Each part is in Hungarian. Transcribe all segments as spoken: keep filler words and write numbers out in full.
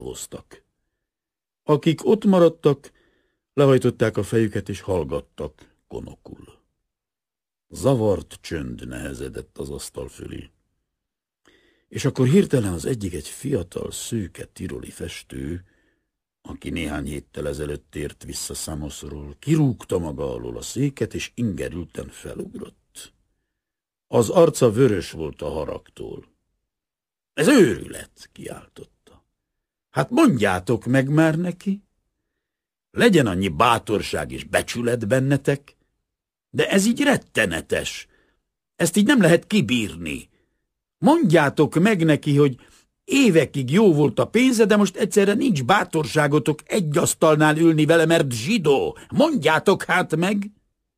hoztak. Akik ott maradtak, lehajtották a fejüket és hallgattak konokul. Zavart csönd nehezedett az asztal fölé. És akkor hirtelen az egyik egy fiatal, szőke tiroli festő, aki néhány héttel ezelőtt tért vissza Szamoszról, kirúgta maga alól a széket, és ingerülten felugrott. Az arca vörös volt a haragtól. Ez őrület, kiáltotta. Hát mondjátok meg már neki. Legyen annyi bátorság és becsület bennetek, de ez így rettenetes. Ezt így nem lehet kibírni. Mondjátok meg neki, hogy évekig jó volt a pénze, de most egyszerre nincs bátorságotok egy asztalnál ülni vele, mert zsidó. Mondjátok hát meg!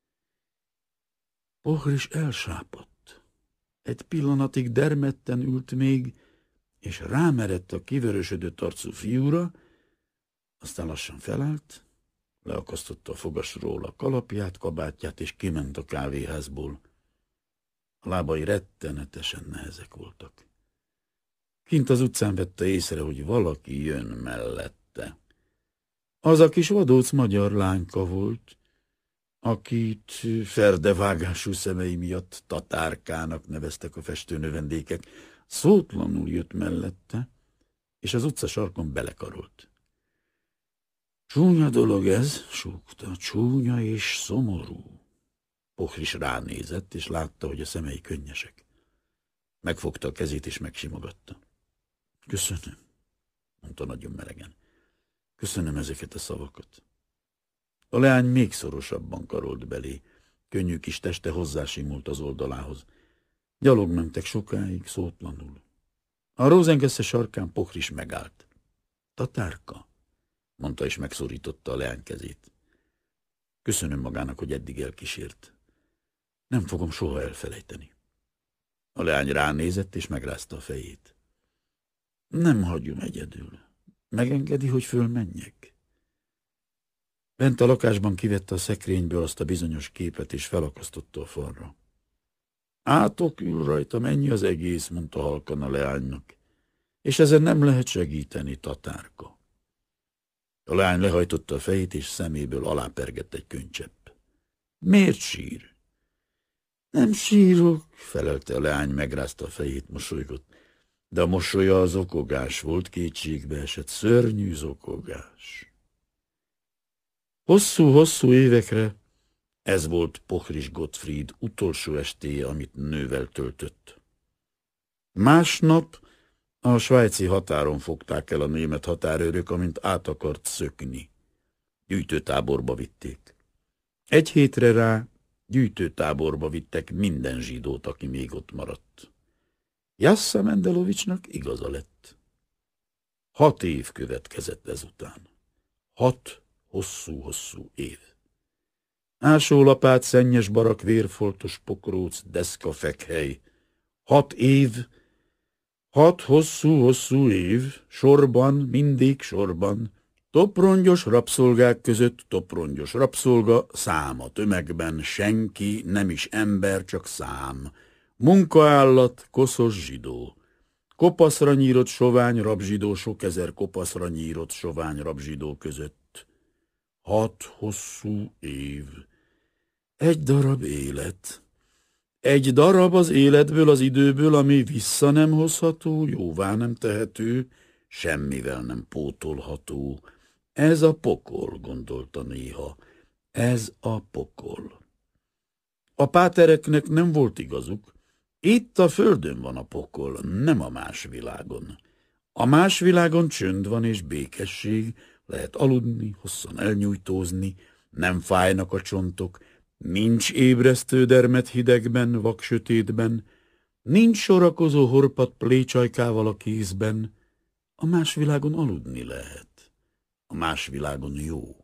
Pohris elsápadt. Egy pillanatig dermedten ült még, és rámerett a kivörösödött arcú fiúra, aztán lassan felállt, leakasztotta a fogasról a kalapját, kabátját, és kiment a kávéházból. A lábai rettenetesen nehezek voltak. Kint az utcán vette észre, hogy valaki jön mellette. Az a kis vadóc magyar lányka volt, akit ferdevágású szemei miatt Tatárkának neveztek a festőnövendékek. Szótlanul jött mellette, és az utca sarkon belekarolt. Csúnya dolog ez, súgta, csúnya és szomorú. Pohris ránézett, és látta, hogy a szemei könnyesek. Megfogta a kezét, és megsimogatta. Köszönöm, mondta nagyon melegen. Köszönöm ezeket a szavakat. A leány még szorosabban karolt belé. Könnyű kis teste hozzásimult az oldalához. Gyalog mentek sokáig, szótlanul. A Rosengasse sarkán Pohris megállt. Tatárka, mondta, és megszorította a leány kezét. Köszönöm magának, hogy eddig elkísért. Nem fogom soha elfelejteni. A leány ránézett, és megrázta a fejét. Nem hagyom egyedül. Megengedi, hogy fölmenjek? Bent a lakásban kivette a szekrényből azt a bizonyos képet, és felakasztotta a falra. Átok ül rajta, mennyi az egész, mondta halkan a leánynak. És ezen nem lehet segíteni, Tatárka. A leány lehajtotta a fejét, és szeméből alápergett egy könycsepp. Miért sír? Nem sírok, felelte a leány, megrázta a fejét, mosolygott. De a mosolya az zokogás volt, kétségbe esett, szörnyű zokogás. Hosszú-hosszú évekre ez volt Pohris Gottfried utolsó estéje, amit nővel töltött. Másnap a svájci határon fogták el a német határőrök, amint át akart szökni. Gyűjtőtáborba vitték. Egy hétre rá gyűjtőtáborba vittek minden zsidót, aki még ott maradt. Jassza Mendelovicsnak igaza lett. Hat év következett ezután. Hat hosszú-hosszú év. Ásólapát, szennyes barak, vérfoltos pokróc, deszka, fekhely. Hat év, hat hosszú-hosszú év, sorban, mindig sorban. Toprongyos rabszolgák között toprongyos rabszolga, szám a tömegben, senki, nem is ember, csak szám. Munkaállat, koszos zsidó. Kopaszra nyírott sovány rabzsidó, sok ezer kopaszra nyírott sovány rabzsidó között. Hat hosszú év. Egy darab élet. Egy darab az életből, az időből, ami vissza nem hozható, jóvá nem tehető, semmivel nem pótolható. Ez a pokol, gondolta néha. Ez a pokol. A pátereknek nem volt igazuk. Itt a földön van a pokol, nem a más világon. A más világon csönd van és békesség, lehet aludni, hosszan elnyújtózni, nem fájnak a csontok, nincs ébresztő dermed hidegben, vaksötétben, nincs sorakozó horpat plécsajkával a kézben. A más világon aludni lehet. A más világon jó.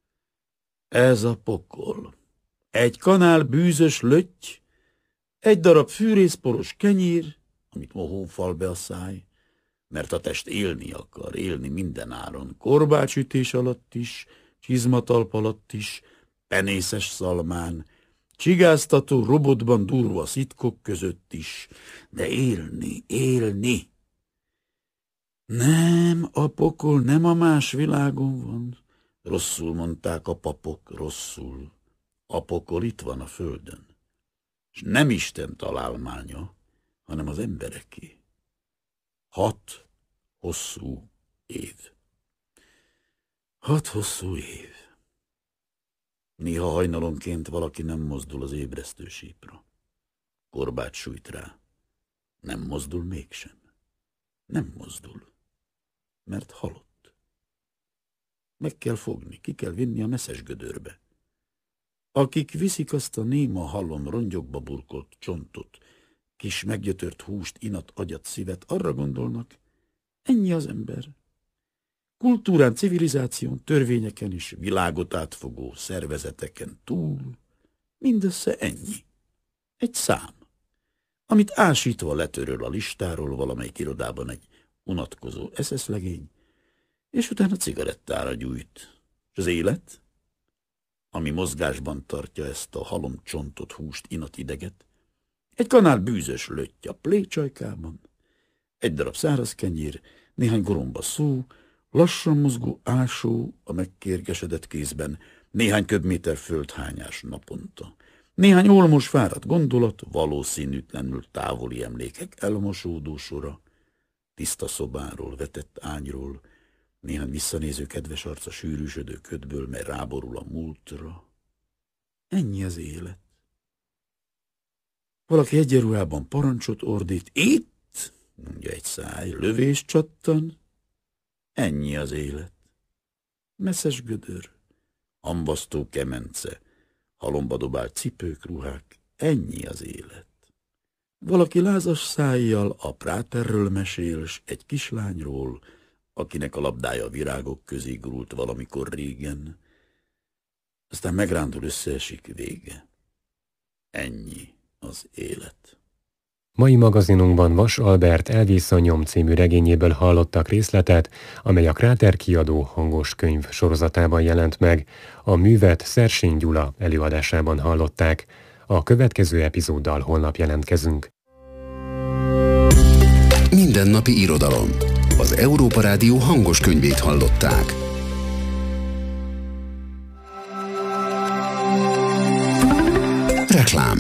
Ez a pokol. Egy kanál bűzös lötty, egy darab fűrészporos kenyér, amit mohó fal be a száj, mert a test élni akar, élni minden áron, korbácsütés alatt is, csizmatalp alatt is, penészes szalmán, csigáztató robotban durva a szitkok között is, de élni, élni. Nem, a pokol nem a más világon van. Rosszul mondták a papok, rosszul. A pokol itt van a földön. És nem Isten találmánya, hanem az embereké. Hat hosszú év. Hat hosszú év. Néha hajnalonként valaki nem mozdul az ébresztősípra. Korbát sújt rá. Nem mozdul mégsem. Nem mozdul. Mert halott. Meg kell fogni, ki kell vinni a messzes gödörbe. Akik viszik azt a néma halom rongyokba burkolt csontot, kis meggyötört húst, inat, agyat, szívet, arra gondolnak, ennyi az ember. Kultúrán, civilizáción, törvényeken és világot átfogó szervezeteken túl mindössze ennyi. Egy szám, amit ásítva letöröl a listáról valamelyik irodában egy unatkozó es es legény, és utána cigarettára gyújt. És az élet, ami mozgásban tartja ezt a halom csontot, húst, inat, ideget, egy kanál bűzös lötty a plécsajkában, egy darab száraz kenyér, néhány goromba szó, lassan mozgó ásó a megkérgesedett kézben, néhány köbméter földhányás naponta, néhány olmos fáradt gondolat, valószínűtlenül távoli emlékek elmosódó sora, tiszta szobáról, vetett ágyról, néhány visszanéző kedves arca sűrűsödő ködből, mely ráborul a múltra. Ennyi az élet. Valaki egyenruhában parancsot ordít. Itt, mondja egy száj, lövés csattan. Ennyi az élet. Messzes gödör, ambasztó kemence, halomba dobált cipők, ruhák. Ennyi az élet. Valaki lázas szájjal a práterről mesél, s egy kislányról, akinek a labdája a virágok közé gurult valamikor régen, aztán megrándul, összeesik, vége. Ennyi az élet. Mai magazinunkban Vas Albert Elvész a nyom című regényéből hallottak részletet, amely a Kráter kiadó hangos könyv sorozatában jelent meg. A művet Szersény Gyula előadásában hallották. A következő epizóddal holnap jelentkezünk. Mindennapi irodalom. Az Európa Rádió hangos könyvét hallották. Reklám.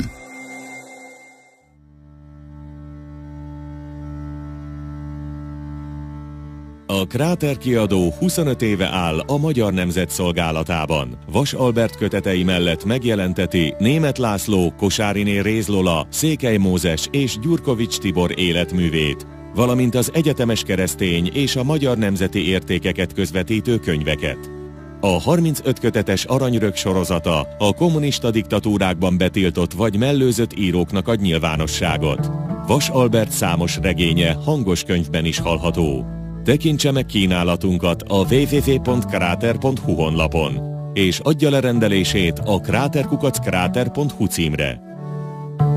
A Kráter kiadó huszonöt éve áll a Magyar Nemzet szolgálatában. Vas Albert kötetei mellett megjelenteti Németh László, Kosáriné Réz Lola, Székely Mózes és Gyurkovics Tibor életművét, valamint az egyetemes keresztény és a magyar nemzeti értékeket közvetítő könyveket. A harmincöt kötetes Aranyörök sorozata a kommunista diktatúrákban betiltott vagy mellőzött íróknak ad nyilvánosságot. Vas Albert számos regénye hangos könyvben is hallható. Tekintse meg kínálatunkat a double-u double-u double-u pont kráter pont hu honlapon, és adja le rendelését a kráter kukac kráter pont hu címre.